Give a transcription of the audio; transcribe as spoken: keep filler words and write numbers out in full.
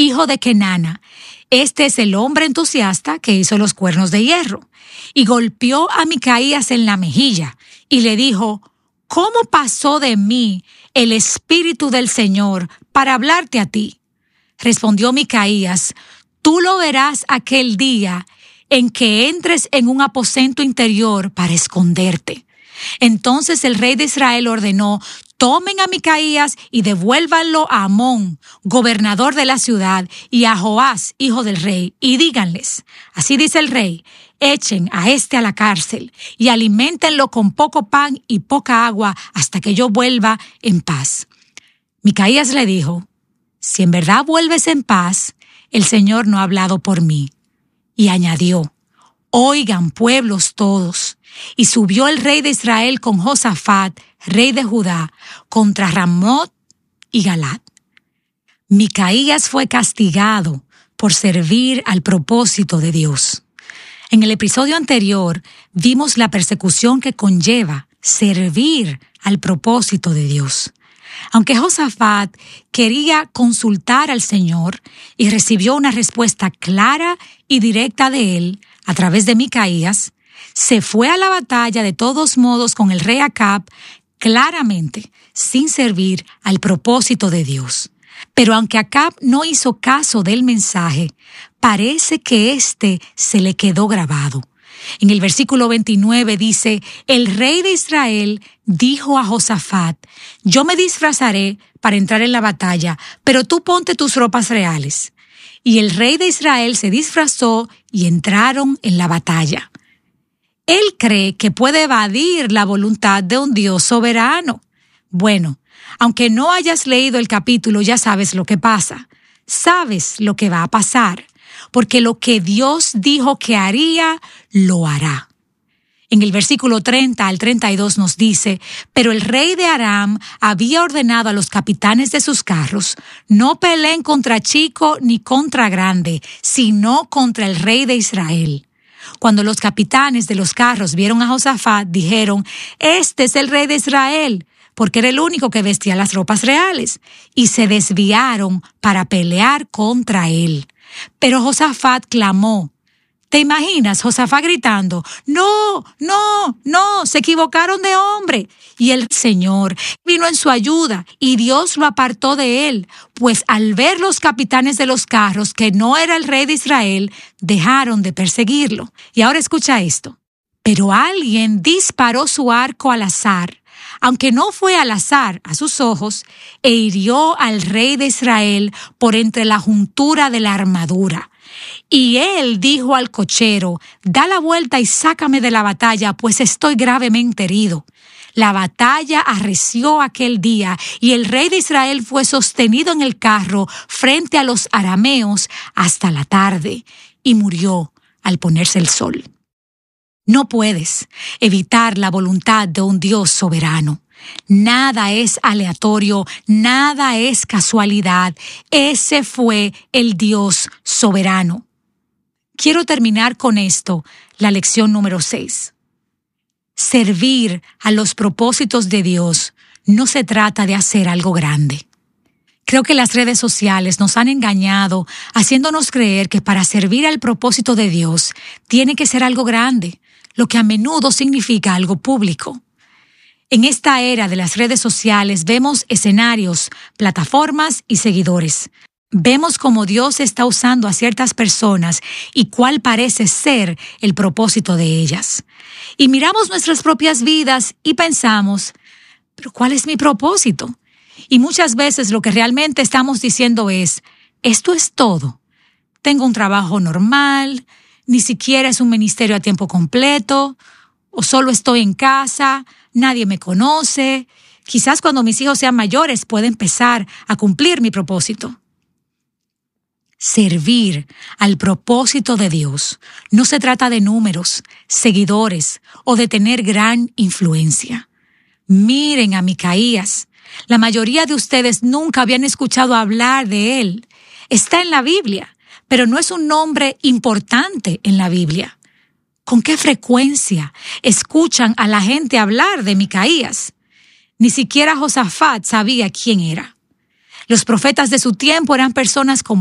hijo de Kenana. Este es el hombre entusiasta que hizo los cuernos de hierro. Y golpeó a Micaías en la mejilla y le dijo: ¿Cómo pasó de mí el Espíritu del Señor para hablarte a ti? Respondió Micaías: Tú lo verás aquel día en que entres en un aposento interior para esconderte. Entonces el rey de Israel ordenó: Tomen a Micaías y devuélvanlo a Amón, gobernador de la ciudad, y a Joás, hijo del rey, y díganles: Así dice el rey, echen a este a la cárcel y aliméntenlo con poco pan y poca agua hasta que yo vuelva en paz. Micaías le dijo: Si en verdad vuelves en paz, el Señor no ha hablado por mí. Y añadió: Oigan, pueblos todos. Y subió el rey de Israel con Josafat, rey de Judá, contra Ramot y Galat. Micaías fue castigado por servir al propósito de Dios. En el episodio anterior vimos la persecución que conlleva servir al propósito de Dios. Aunque Josafat quería consultar al Señor y recibió una respuesta clara y directa de él a través de Micaías, se fue a la batalla de todos modos con el rey Acab, claramente sin servir al propósito de Dios. Pero aunque Acab no hizo caso del mensaje, parece que éste se le quedó grabado. En el versículo veintinueve dice: El rey de Israel dijo a Josafat: Yo me disfrazaré para entrar en la batalla, pero tú ponte tus ropas reales. Y el rey de Israel se disfrazó y entraron en la batalla. Él cree que puede evadir la voluntad de un Dios soberano. Bueno, aunque no hayas leído el capítulo, ya sabes lo que pasa. Sabes lo que va a pasar, porque lo que Dios dijo que haría, lo hará. En el versículo treinta al treinta y dos nos dice: Pero el rey de Aram había ordenado a los capitanes de sus carros: No peleen contra chico ni contra grande, sino contra el rey de Israel. Cuando los capitanes de los carros vieron a Josafat, dijeron: Este es el rey de Israel, porque era el único que vestía las ropas reales, y se desviaron para pelear contra él. Pero Josafat clamó. ¿Te imaginas Josafat gritando: No, no, no, se equivocaron de hombre? Y el Señor vino en su ayuda y Dios lo apartó de él, pues al ver los capitanes de los carros que no era el rey de Israel, dejaron de perseguirlo. Y ahora escucha esto. Pero alguien disparó su arco al azar, aunque no fue al azar a sus ojos, e hirió al rey de Israel por entre la juntura de la armadura. Y él dijo al cochero: Da la vuelta y sácame de la batalla, pues estoy gravemente herido. La batalla arreció aquel día, y el rey de Israel fue sostenido en el carro frente a los arameos hasta la tarde, y murió al ponerse el sol. No puedes evitar la voluntad de un Dios soberano. Nada es aleatorio, nada es casualidad. Ese fue el Dios soberano. Quiero terminar con esto, la lección número seis. Servir a los propósitos de Dios no se trata de hacer algo grande. Creo que las redes sociales nos han engañado, haciéndonos creer que para servir al propósito de Dios tiene que ser algo grande, lo que a menudo significa algo público. En esta era de las redes sociales vemos escenarios, plataformas y seguidores. Vemos cómo Dios está usando a ciertas personas y cuál parece ser el propósito de ellas. Y miramos nuestras propias vidas y pensamos: ¿pero cuál es mi propósito? Y muchas veces lo que realmente estamos diciendo es: esto es todo. Tengo un trabajo normal, ni siquiera es un ministerio a tiempo completo, o solo estoy en casa, nadie me conoce. Quizás cuando mis hijos sean mayores pueda empezar a cumplir mi propósito. Servir al propósito de Dios no se trata de números, seguidores o de tener gran influencia. Miren a Micaías. La mayoría de ustedes nunca habían escuchado hablar de él. Está en la Biblia, pero no es un nombre importante en la Biblia. ¿Con qué frecuencia escuchan a la gente hablar de Micaías? Ni siquiera Josafat sabía quién era. Los profetas de su tiempo eran personas como